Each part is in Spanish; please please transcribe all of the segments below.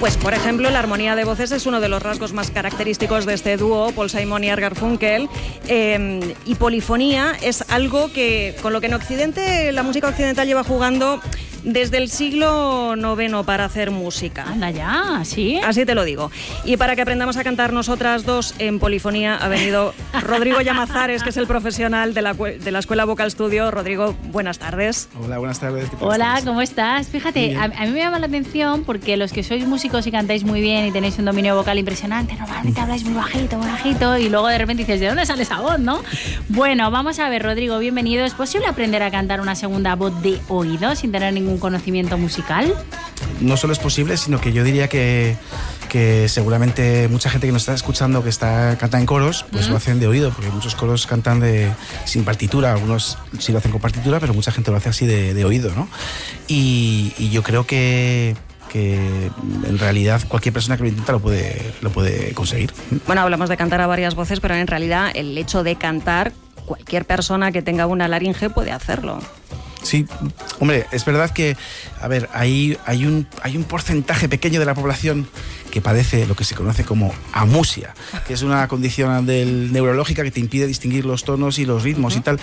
Pues, por ejemplo, la armonía de voces es uno de los rasgos más característicos de este dúo, Paul Simon y Art Garfunkel, y polifonía es algo que, con lo que en Occidente, la música occidental lleva jugando desde el siglo IX para hacer música. Anda ya, ¿sí? Así te lo digo. Y para que aprendamos a cantar nosotras dos en polifonía ha venido Rodrigo Llamazares, que es el profesional de la Escuela Vocal Studio. Rodrigo, buenas tardes. Hola, buenas tardes. Hola, ¿cómo estás? Fíjate, a mí me llama la atención porque los que sois músicos y cantáis muy bien y tenéis un dominio vocal impresionante, normalmente habláis muy bajito, y luego de repente dices, ¿de dónde sale esa voz, no? Bueno, vamos a ver, Rodrigo, bienvenido. ¿Es posible aprender a cantar una segunda voz de oído sin tener ningún conocimiento musical? No solo es posible, sino que yo diría que seguramente mucha gente que nos está escuchando, que canta en coros, pues lo hacen de oído, porque muchos coros cantan sin partitura, algunos sí lo hacen con partitura, pero mucha gente lo hace así de oído, ¿no? Y yo creo que en realidad cualquier persona que lo intenta lo puede conseguir. Bueno, hablamos de cantar a varias voces, pero en realidad el hecho de cantar, cualquier persona que tenga una laringe puede hacerlo. Sí, hombre, es verdad que, a ver, hay un porcentaje pequeño de la población que padece lo que se conoce como amusia, que es una condición neurológica que te impide distinguir los tonos y los ritmos y tal.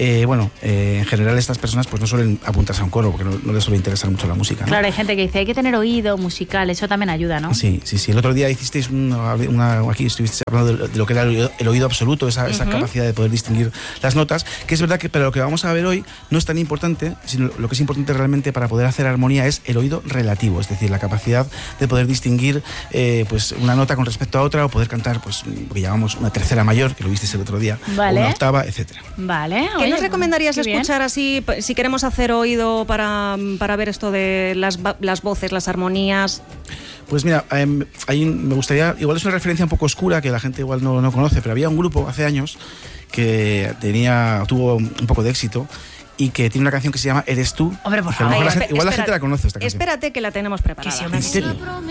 En general estas personas pues no suelen apuntarse a un coro porque no les suele interesar mucho la música, ¿no? Claro, hay gente que dice, hay que tener oído musical, eso también ayuda, ¿no? Sí. El otro día hicisteis aquí estuvisteis hablando de lo que era el oído absoluto, esa capacidad de poder distinguir las notas, que es verdad que, pero lo que vamos a ver hoy no es tan importante, sino lo que es importante realmente para poder hacer armonía es el oído relativo, es decir, la capacidad de poder distinguir pues una nota con respecto a otra, o poder cantar pues lo que llamamos una tercera mayor, que lo visteis el otro día, vale, una octava, etcétera. Vale. ¿Qué nos recomendarías escuchar así, si queremos hacer oído para ver esto de las voces, las armonías? Pues mira, me gustaría, igual es una referencia un poco oscura que la gente igual no conoce, pero había un grupo hace años que tuvo un poco de éxito y que tiene una canción que se llama Eres tú. Hombre, por favor. Igual la gente la conoce esta canción. Espérate que la tenemos preparada. ¿En serio?